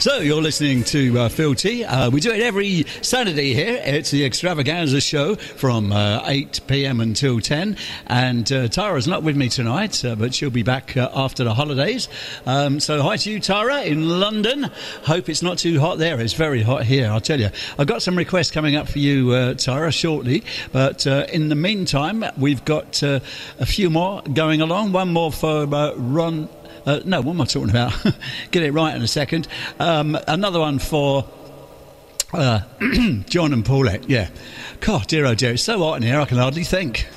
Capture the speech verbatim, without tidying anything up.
So you're listening to uh, Phil T. Uh, we do it every Saturday here. It's the Extravaganza show from uh, eight p.m. until ten. And uh, Tara's not with me tonight, uh, but she'll be back uh, after the holidays. Um, so hi to you, Tara, in London. Hope it's not too hot there. It's very hot here, I'll tell you. I've got some requests coming up for you, uh, Tara, shortly. But uh, in the meantime, we've got uh, a few more going along. One more for uh, Ron... Uh, no, what am I talking about? Get it right in a second. Um, another one for uh, John and Paulette, yeah. God, dear oh dear, it's so hot in here I can hardly think.